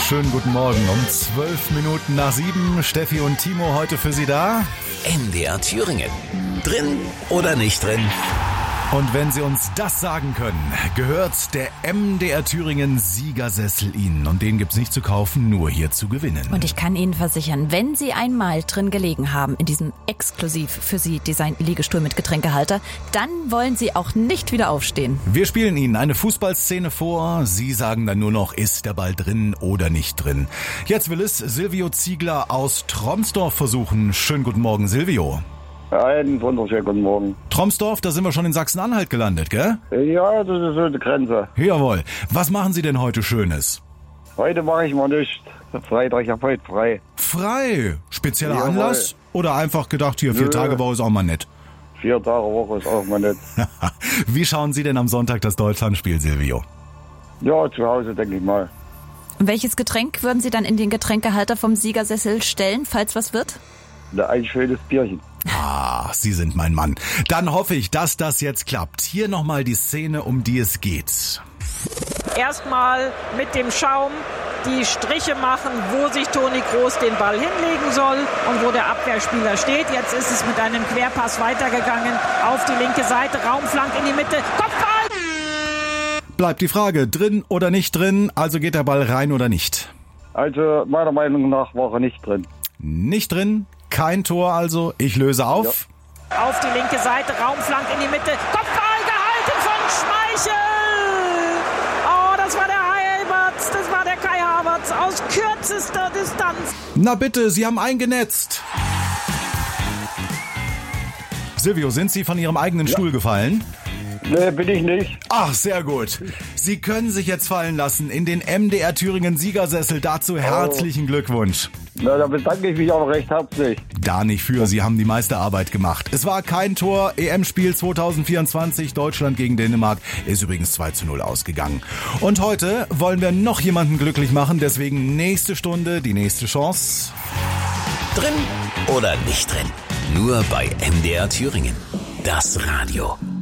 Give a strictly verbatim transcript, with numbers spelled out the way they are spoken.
Schönen guten Morgen. Um zwölf Minuten nach sieben. Steffi und Timo heute für Sie da. M D R Thüringen. Drin oder nicht drin? Und wenn Sie uns das sagen können, gehört der M D R Thüringen Siegersessel Ihnen. Und den gibt's nicht zu kaufen, nur hier zu gewinnen. Und ich kann Ihnen versichern, wenn Sie einmal drin gelegen haben, in diesem exklusiv für Sie designten Liegestuhl mit Getränkehalter, dann wollen Sie auch nicht wieder aufstehen. Wir spielen Ihnen eine Fußballszene vor. Sie sagen dann nur noch, ist der Ball drin oder nicht drin. Jetzt will es Silvio Ziegler aus Tromsdorf versuchen. Schönen guten Morgen, Silvio. Einen wunderschönen guten Morgen. Tromsdorf, da sind wir schon in Sachsen-Anhalt gelandet, gell? Ja, das ist so die Grenze. Jawohl. Was machen Sie denn heute Schönes? Heute mache ich mal nichts. Freitag, ich habe heute frei. Frei? Spezieller Jawohl. Anlass? Oder einfach gedacht, hier, vier Nö. Tage Woche ist auch mal nett? Vier Tage Woche ist auch mal nett. Wie schauen Sie denn am Sonntag das Deutschlandspiel, Silvio? Ja, zu Hause denke ich mal. Und welches Getränk würden Sie dann in den Getränkehalter vom Siegersessel stellen, falls was wird? Ein schönes Bierchen. Ah, Sie sind mein Mann. Dann hoffe ich, dass das jetzt klappt. Hier nochmal die Szene, um die es geht. Erstmal mit dem Schaum die Striche machen, wo sich Toni Kroos den Ball hinlegen soll und wo der Abwehrspieler steht. Jetzt ist es mit einem Querpass weitergegangen auf die linke Seite, Raumflank in die Mitte, Kopfball! Bleibt die Frage, drin oder nicht drin, also geht der Ball rein oder nicht? Also meiner Meinung nach war er nicht drin. Nicht drin, kein Tor also, ich löse auf. Ja. Auf die linke Seite, Raumflank in die Mitte, Kopfball gehalten von Schmeichel! Oh, das war der Havertz, das war der Kai Havertz aus kürzester Distanz. Na bitte, Sie haben eingenetzt. Silvio, sind Sie von Ihrem eigenen ja. Stuhl gefallen? Nee, bin ich nicht. Ach, sehr gut. Sie können sich jetzt fallen lassen in den M D R Thüringen Siegersessel. Dazu herzlichen oh. Glückwunsch. Na, da bedanke ich mich auch recht herzlich. Da nicht für, Sie haben die meiste Arbeit gemacht. Es war kein Tor. E M-Spiel zwanzig vierundzwanzig, Deutschland gegen Dänemark, ist übrigens zwei zu null ausgegangen. Und heute wollen wir noch jemanden glücklich machen, deswegen nächste Stunde, die nächste Chance. Drin oder nicht drin? Nur bei M D R Thüringen. Das Radio.